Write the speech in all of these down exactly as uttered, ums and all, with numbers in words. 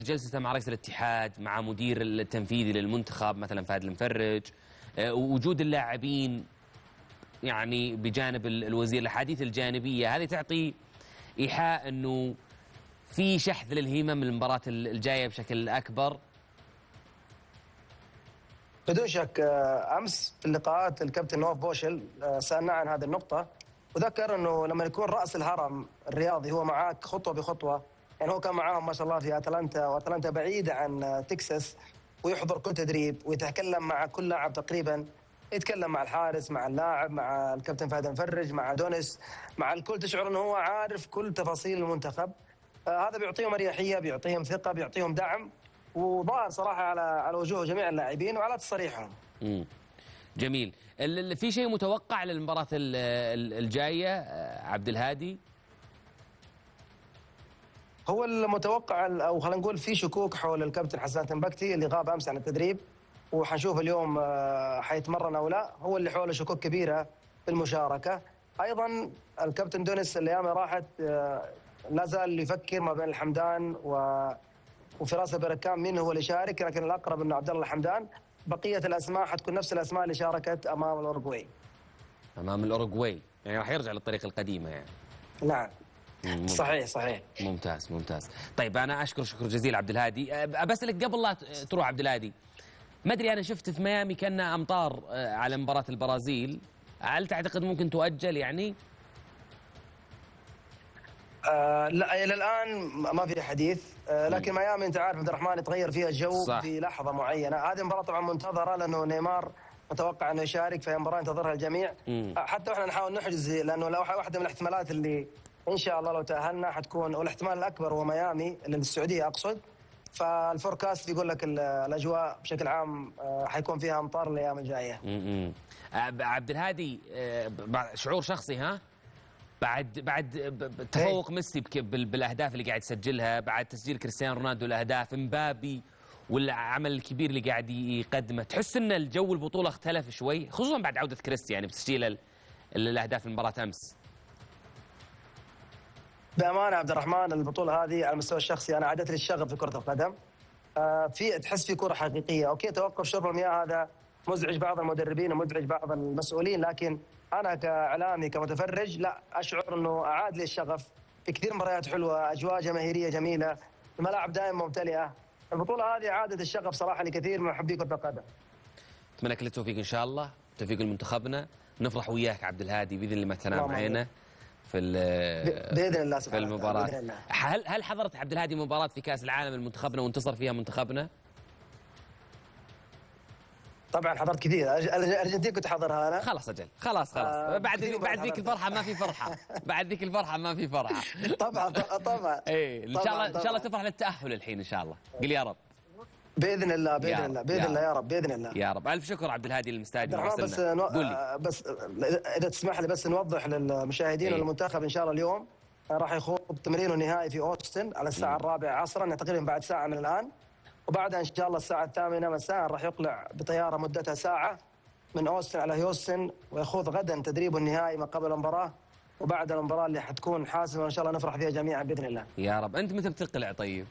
جلسته مع رئيس الاتحاد، مع مدير التنفيذي للمنتخب مثلا فهد المفرج، وجود اللاعبين يعني بجانب الوزير، الاحاديث الجانبيه هذه تعطي ايحاء انه في شحذ للهمم للمباراه الجايه بشكل اكبر. بدون شك. امس في اللقاءات الكابتن نواف بوشل سالناه عن هذه النقطه، وذكر انه لما يكون راس الهرم الرياضي هو معاك خطوه بخطوه، يعني هو كان معاهم ما شاء الله في اتلانتا، واتلانتا بعيده عن تكساس، ويحضر كل تدريب ويتكلم مع كل لاعب تقريبا، يتكلم مع الحارس، مع اللاعب، مع الكابتن فهد المفرج، مع دونيس، مع الكل. تشعر انه هو عارف كل تفاصيل المنتخب. آه هذا بيعطيهم اريحيه، بيعطيهم ثقه، بيعطيهم دعم، وظاهر صراحه على على وجوه جميع اللاعبين وعلى تصريحهم. امم جميل. في شيء متوقع للمباراه الجايه عبد الهادي؟ هو المتوقع، او خلينا نقول في شكوك حول الكابتن حسان تنبكتي اللي غاب امس عن التدريب، وحنشوف اليوم حيتمرن او لا. هو اللي حوله شكوك كبيره في المشاركه. ايضا الكابتن دونيس الايام راحت لا زال يفكر ما بين الحمدان و وفراس البركان مين هو اللي يشارك، لكن الاقرب انه عبد الله الحمدان. بقيه الاسماء حتكون نفس الاسماء اللي شاركت امام الاوروغواي. امام الاوروغواي يعني راح يرجع للطريقه القديمه يعني. نعم. ممتاز. صحيح صحيح. ممتاز ممتاز. طيب انا اشكر شكر جزيل عبد الهادي. بسألك قبل لا تروح عبد الهادي، ما ادري انا شفت في ميامي كان امطار على مباراه البرازيل، هل تعتقد ممكن تؤجل يعني؟ آه لا الى الان ما في حديث، آه لكن ميامي انت عارف عبد الرحمن يتغير فيها الجو صح. في لحظه معينه. هذه المباراه طبعا منتظره لانه نيمار متوقع انه يشارك، فهي مباراه ينتظرها الجميع. آه حتى احنا نحاول نحجز، لانه لو واحده من الاحتمالات اللي ان شاء الله لو تاهلنا حتكون، والاحتمال الاكبر هو ميامي للسعوديه اقصد. فالفوركاست يقول لك الاجواء بشكل عام حيكون فيها امطار الايام الجايه. امم عبد الهادي، شعور شخصي ها، بعد بعد تفوق ميسي بالاهداف اللي قاعد يسجلها، بعد تسجيل كريستيانو رونالدو الاهداف، امبابي والعمل الكبير اللي قاعد يقدمه، تحس ان الجو البطوله اختلف شوي خصوصا بعد عوده كريستيانو يعني بتسجيل الاهداف المباراه امس؟ بامانه عبد الرحمن البطوله هذه على المستوى الشخصي انا عادت لي الشغف في كره القدم. آه في تحس في كره حقيقيه. اوكي توقف شرب المياه هذا مزعج بعض المدربين ومزعج بعض المسؤولين، لكن انا كاعلامي كمتفرج لا اشعر انه اعاد لي الشغف. في كثير مباريات حلوه، اجواء جماهيريه جميله، الملاعب دائما ممتلئه. البطوله هذه عادت الشغف صراحه لكثير من محبي كره القدم. اتمنى لك التوفيق ان شاء الله، توفيق لمنتخبنا، نفرح وياك عبد الهادي باذن الله ما تنام عينه في باذن الله في المباراه. بإذن الله. هل هل حضرت عبد الهادي مباراه في كاس العالم لمنتخبنا وانتصر فيها منتخبنا؟ طبعا حضرت كثير. الارجنتين كنت حاضرها انا. خلاص اجل خلاص خلاص آه بعد بعد ذيك الفرحه ما في فرحه بعد ذيك الفرحه ما في فرحه. طبعا طبعا. ايه ان شاء الله ان شاء الله تفرح للتاهل الحين ان شاء الله. قل يا رب. باذن الله باذن الله باذن الله يا رب باذن الله يا رب. الف شكر عبد الهادي المستعد. بس نو... بس اذا تسمح لي بس نوضح للمشاهدين إيه؟ المنتخب ان شاء الله اليوم راح يخوض تمرينه النهائي في اوستن على الساعه الرابعه عصرا، تقريبا بعد ساعه من الان، وبعدها ان شاء الله الساعه الثامنه مساء راح يقلع بطياره مدتها ساعه من اوستن على هيوستن، ويخوض غدا تدريبه النهائي ما قبل المباراه، وبعد المباراه اللي حتكون حاسمه وان شاء الله نفرح فيها جميعا باذن الله. يا رب. انت متى بتقلع طيب؟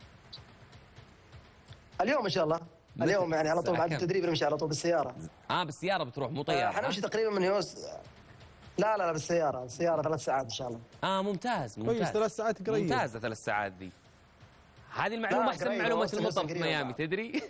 اليوم ان شاء الله. اليوم يعني على طول بعد التدريب نمشي على طول بالسياره. اه بالسياره بتروح مو طياره؟ آه حنمشي تقريبا من هيوستن. لا لا لا بالسياره، السياره ثلاث ساعات ان شاء الله. اه ممتاز ممتاز. كويس ثلاث ساعات قريب. ممتازه ثلاث ساعات دي. هذه المعلومه احسن من معلومه المطر في ميامي تدري؟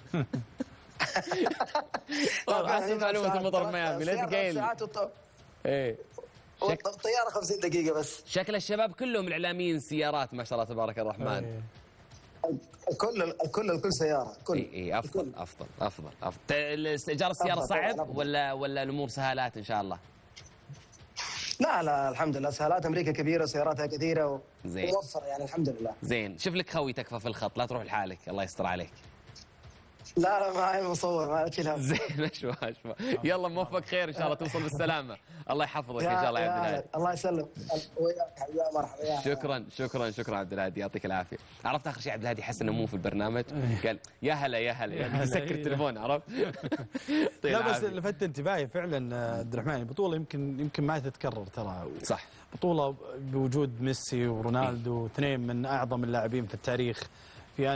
احسن معلومه المطر في ميامي لا تقيل. ايه شك... الطياره خمسين دقيقه بس. شكل الشباب كلهم الاعلاميين سيارات ما شاء الله تبارك الرحمن. الكل الكل الكل سياره كل. اي اي افضل الكل. افضل افضل افضل. ايجار السياره صعب أفضل. ولا ولا الامور سهالات ان شاء الله؟ لا لا الحمد لله سهالات. امريكا كبيره وسياراتها كثيره زين وموفره يعني الحمد لله. زين. شوف لك خوي تكفى في الخط لا تروح لحالك الله يستر عليك. لا لا معي مصور ما اشيل هم. زين اشوى اشوى. يلا موفق خير ان شاء الله توصل بالسلامه. الله يحفظك ان شاء الله يا عبد الهادي. الله يسلم وياك يا مرحبا. شكرا شكرا شكرا عبد الهادي يعطيك العافيه. عرفت اخر شيء عبد الهادي حس انه مو في البرنامج قال يا هلا يا هلا يعني سكر التليفون عرفت. لا بس لفت انتباهي فعلا عبد الرحمن البطوله يمكن يمكن ما تتكرر ترى. صح. بطوله بوجود ميسي ورونالدو اثنين من اعظم اللاعبين في التاريخ.